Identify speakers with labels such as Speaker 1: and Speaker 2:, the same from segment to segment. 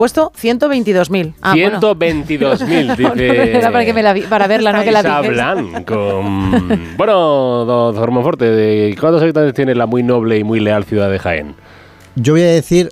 Speaker 1: Puesto 122.000.
Speaker 2: 122.000, dice.
Speaker 1: Era para verla, no que la
Speaker 2: Isa
Speaker 1: dices.
Speaker 2: Blanco. Bueno, doctor Monforte, ¿cuántos habitantes tiene la muy noble y muy leal ciudad de Jaén?
Speaker 3: Yo voy a decir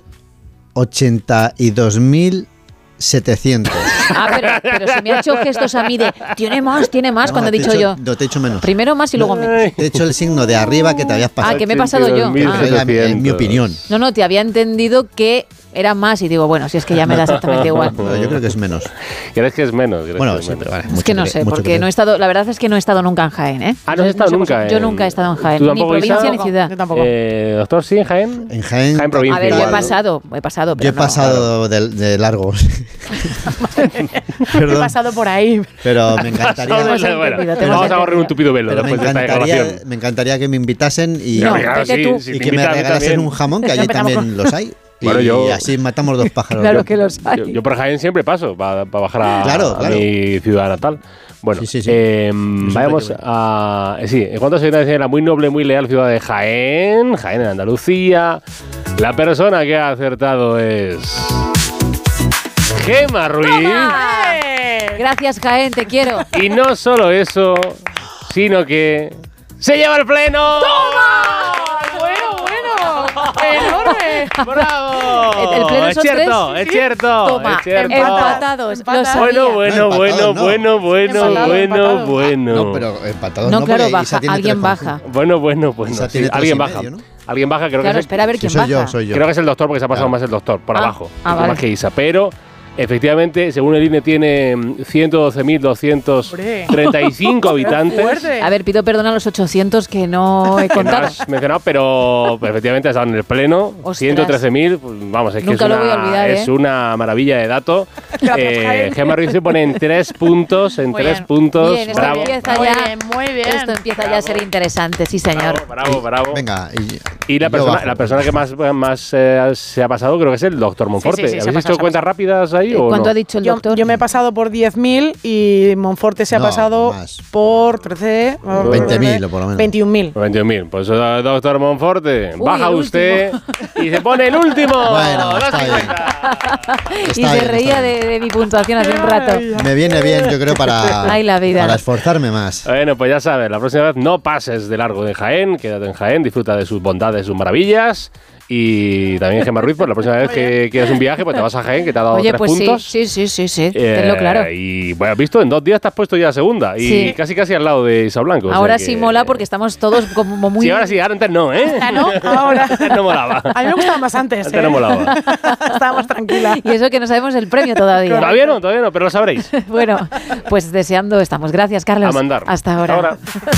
Speaker 3: 82.700.
Speaker 4: Pero se me ha hecho gestos a mí de tiene más,
Speaker 3: No,
Speaker 4: cuando he dicho yo.
Speaker 3: No, te he hecho menos.
Speaker 4: Primero más y luego menos.
Speaker 3: Te he hecho el signo de arriba que te habías pasado.
Speaker 4: Que me he pasado yo.
Speaker 3: En mi opinión.
Speaker 4: No, te había entendido que era más y digo, bueno, si es que ya me da exactamente igual.
Speaker 3: No, yo creo que es menos.
Speaker 2: ¿Crees que es menos?
Speaker 3: Bueno, sí, pero vale.
Speaker 4: Es que no sé, porque no he estado, la verdad es que no he estado nunca en Jaén, ¿eh?
Speaker 2: ¿No has estado nunca?
Speaker 4: Yo nunca he estado en Jaén,
Speaker 2: ¿Tú
Speaker 4: ni
Speaker 2: tampoco,
Speaker 4: provincia
Speaker 2: Isa?
Speaker 4: ni ciudad.
Speaker 1: Yo tampoco.
Speaker 2: Doctor, ¿sí en Jaén?
Speaker 3: En Jaén.
Speaker 2: Jaén provincia.
Speaker 4: A ver, yo he
Speaker 2: igual, ¿no?
Speaker 4: pasado.
Speaker 3: Yo he pasado de largo.
Speaker 1: He pasado por ahí.
Speaker 3: Pero me encantaría.
Speaker 2: Vamos a correr un tupido velo
Speaker 3: Pero
Speaker 2: después de esta declaración.
Speaker 3: me encantaría que me invitasen y,
Speaker 2: No, claro, sí,
Speaker 3: y que me regalasen un jamón, que allí también los hay.
Speaker 2: Bueno,
Speaker 3: y así matamos dos pájaros.
Speaker 4: Claro que los hay.
Speaker 2: Yo por Jaén siempre paso para bajar a
Speaker 3: Claro.
Speaker 2: mi ciudad natal. Bueno,
Speaker 3: Sí.
Speaker 2: vayamos a... Sí, en cuanto a la muy noble, muy leal ciudad de Jaén, Jaén en Andalucía, la persona que ha acertado es... Gemma Ruiz.
Speaker 4: Gracias, Jaén, te quiero.
Speaker 2: Y no solo eso, sino que... ¡se lleva el pleno!
Speaker 1: Bueno. Enorme.
Speaker 2: ¡Bravo!
Speaker 4: ¿El pleno
Speaker 2: es
Speaker 4: son
Speaker 2: cierto,
Speaker 4: tres?
Speaker 2: es cierto.
Speaker 4: Toma,
Speaker 2: es cierto.
Speaker 4: empatados. Lo sabía.
Speaker 2: Bueno.
Speaker 3: No, pero empatados
Speaker 4: No, claro,
Speaker 3: porque
Speaker 4: baja,
Speaker 3: Isa tiene
Speaker 4: alguien
Speaker 3: 3,5.
Speaker 4: baja.
Speaker 2: Bueno.
Speaker 3: Isa
Speaker 2: Sí,
Speaker 3: tiene 3,5,
Speaker 2: alguien baja.
Speaker 3: ¿no?
Speaker 2: Alguien baja, creo
Speaker 4: Claro,
Speaker 2: que es
Speaker 4: espera a ver quién
Speaker 3: soy
Speaker 4: baja.
Speaker 3: yo.
Speaker 2: creo que es el doctor porque se ha pasado
Speaker 3: Claro.
Speaker 2: más el doctor, por abajo.
Speaker 4: vale.
Speaker 2: Más que Isa. Pero, efectivamente, según el INE, tiene 112.235 habitantes.
Speaker 1: Fuerte.
Speaker 4: A ver, pido perdón a los 800 que no he
Speaker 2: Que no
Speaker 4: contado.
Speaker 2: has mencionado, pero efectivamente ha estado en el pleno.
Speaker 4: Ostras.
Speaker 2: 113.000, pues, vamos, es que
Speaker 4: Nunca
Speaker 2: es
Speaker 4: lo voy a olvidar,
Speaker 2: es una maravilla de dato.
Speaker 1: Jaén.
Speaker 2: Gemma Ruiz se pone en 3 puntos,
Speaker 1: Muy bien.
Speaker 4: Bien, esto
Speaker 2: bravo.
Speaker 4: empieza
Speaker 1: Muy
Speaker 4: ya.
Speaker 1: bien, muy bien.
Speaker 4: Esto empieza ya a ser interesante, sí, señor.
Speaker 2: Bravo.
Speaker 3: Venga.
Speaker 2: Y la
Speaker 3: yo bajo.
Speaker 2: persona que más se ha pasado creo que es el doctor Monforte.
Speaker 1: Sí, se ha
Speaker 2: ¿Habéis
Speaker 1: pasado,
Speaker 2: hecho cuentas rápidas ahí o
Speaker 4: ¿Cuánto
Speaker 2: no?
Speaker 4: ha dicho el doctor?
Speaker 1: Yo me he pasado por 10.000 y Monforte se ha
Speaker 3: No,
Speaker 1: pasado
Speaker 3: más.
Speaker 1: por 13...
Speaker 3: 20.000 o por lo menos.
Speaker 1: 21.000.
Speaker 2: 21.000. Pues doctor Monforte,
Speaker 4: Uy,
Speaker 2: baja
Speaker 4: el
Speaker 2: usted y se pone el último.
Speaker 3: Bueno, está
Speaker 2: Date
Speaker 3: bien.
Speaker 2: cuenta.
Speaker 4: Y se reía de mi puntuación hace un rato.
Speaker 3: Me viene bien, yo creo,
Speaker 4: Ay, la vida.
Speaker 3: para esforzarme más.
Speaker 2: Bueno, pues ya sabes, la próxima vez no pases de largo de Jaén, quédate en Jaén, disfruta de sus bondades, sus maravillas. Y también Gemma Ruiz, pues la próxima vez que quieras un viaje, pues te vas a Jaén, que te ha dado
Speaker 4: Oye,
Speaker 2: 3
Speaker 4: pues
Speaker 2: puntos.
Speaker 4: sí, tenlo claro.
Speaker 2: Y bueno, has visto, en 2 días te has puesto ya segunda. Y
Speaker 4: Sí.
Speaker 2: casi al lado de Isa Blanco. o sea
Speaker 4: Ahora
Speaker 2: que-
Speaker 4: sí mola porque estamos todos como muy...
Speaker 2: Sí, ahora sí, ahora antes no, ¿eh?
Speaker 1: Ah, ¿no? Ahora.
Speaker 2: Antes no molaba.
Speaker 1: A mí me gustaba más antes.
Speaker 2: Antes no molaba.
Speaker 1: Estaba más tranquila.
Speaker 4: Y eso que no sabemos el premio todavía.
Speaker 2: Todavía no, pero lo sabréis.
Speaker 4: Bueno, pues deseando estamos. Gracias, Carlos.
Speaker 2: A mandar.
Speaker 4: Hasta ahora.
Speaker 2: Hasta ahora.